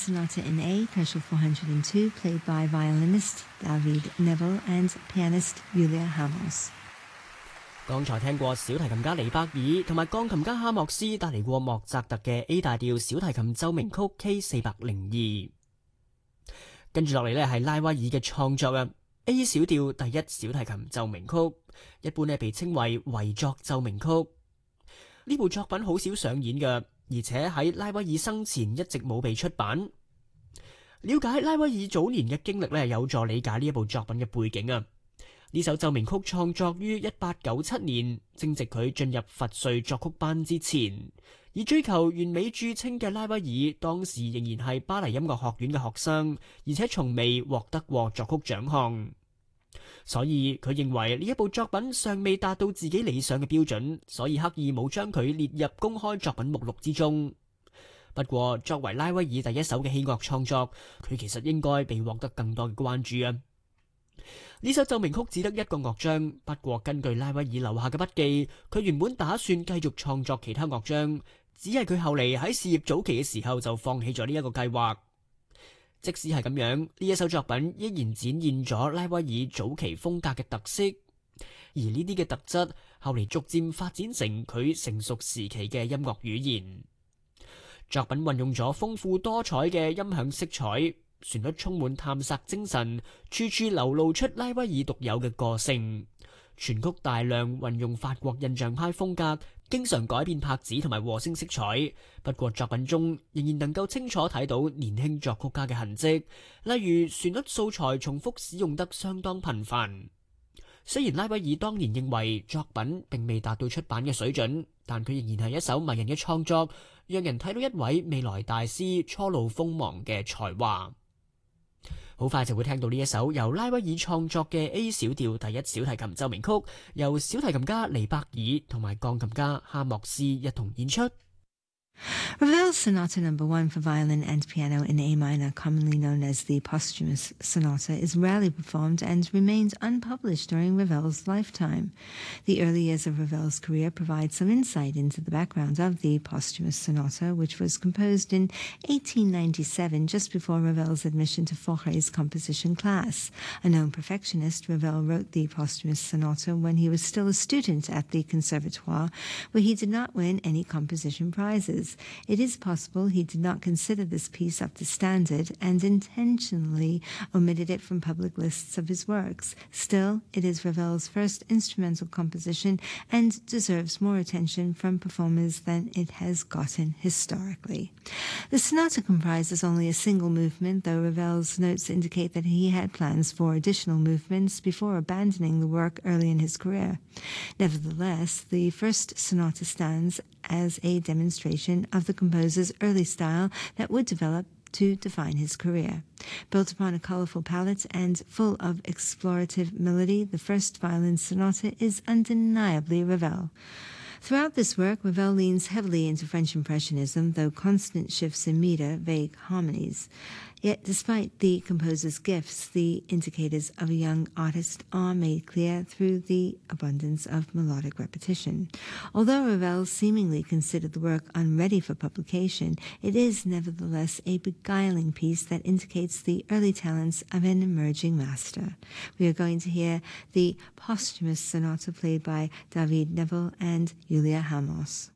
Sonata in A, Koschel 402, played by violinist David Neville and pianist Julia Hamos。 剛才聽過小提琴家尼伯爾同埋鋼琴家哈莫斯帶嚟過莫扎特嘅 A 大調小提琴奏鳴曲 K402。跟住落嚟呢係拉威爾嘅創作啊 A 小調第一小提琴奏鳴曲，一般呢被稱為遺作奏鳴曲。呢部作品好少上演嘅，而且喺拉威爾生前一直冇被出版。了解拉威爾早年嘅經歷呢，有助理解呢一部作品嘅背景啊。呢首奏鳴曲創作於1897年，正值佢進入佛瑞作曲班之前。以追求完美著稱嘅拉威爾，當時仍然係巴黎音樂學院嘅學生，而且從未獲得過作曲獎項。所以佢認為呢一部作品尚未達到自己理想嘅標準，所以刻意冇將佢列入公開作品目錄之中。不過作為拉威爾第一首嘅器樂創作，佢其實應該被獲得更多嘅關注啊！呢首奏鳴曲只得一個樂章，不過根據拉威爾留下嘅筆記，佢原本打算繼續創作其他樂章，只係佢後嚟喺事業早期嘅時候就放棄咗呢一個計劃。即使係咁樣，呢一首作品依然展現咗拉威爾早期風格嘅特色，而呢啲嘅特質後嚟逐漸發展成佢成熟時期嘅音樂語言。作品運用咗豐富多彩嘅音響色彩，旋律充滿探索精神，處處流露出拉威爾獨有嘅個性。全曲大量運用法國印象派風格，經常改變拍子同埋和聲色彩。不過作品中仍然能夠清楚睇到年輕作曲家嘅痕跡，例如旋律素材重複使用得相當頻繁。雖然拉威爾當年認為作品並未達到出版嘅水準，但佢仍然係一首迷人嘅創作，讓人睇到一位未來大師初露鋒芒嘅才華。好快就會聽到呢一首由拉威爾創作嘅 A 小調第一小提琴奏鳴曲，由小提琴家尼伯爾同埋鋼琴家哈莫斯一同演出。 Ravel's Sonata No. 1 for violin and piano in A minor, commonly known as the Posthumous Sonata, is rarely performed and remained unpublished during Ravel's lifetime. The early years of Ravel's career provide some insight into the background of the Posthumous Sonata, which was composed in 1897, just before Ravel's admission to Fauré's composition class. A known perfectionist, Ravel wrote the Posthumous Sonata when he was still a student at the Conservatoire, where he did not win any composition prizes. It is possible he did not consider this piece up to standard and intentionally omitted it from public lists of his works. Still, it is Ravel's first instrumental composition and deserves more attention from performers than it has gotten historically. The sonata comprises only a single movement, though Ravel's notes indicate that he had plans for additional movements before abandoning the work early in his career. Nevertheless, the first sonata stands as a demonstration of the composer's early style that would develop to define his career. Built upon a colorful palette and full of explorative melody, the first violin sonata is undeniably Ravel. Throughout this work, Ravel leans heavily into French Impressionism, though constant shifts in meter, vague harmonies. Yet, despite the composer's gifts, the indicators of a young artist are made clear through the abundance of melodic repetition. Although Ravel seemingly considered the work unready for publication, it is nevertheless a beguiling piece that indicates the early talents of an emerging master. We are going to hear the Posthumous Sonata played by David Neville and Julia Hamos.